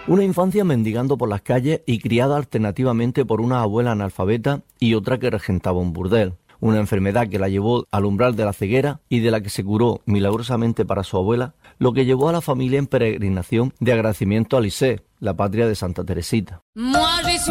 Una infancia mendigando por las calles y criada alternativamente por una abuela analfabeta y otra que regentaba un burdel. Una enfermedad que la llevó al umbral de la ceguera y de la que se curó milagrosamente para su abuela, lo que llevó a la familia en peregrinación de agradecimiento a Lisieux, la patria de Santa Teresita.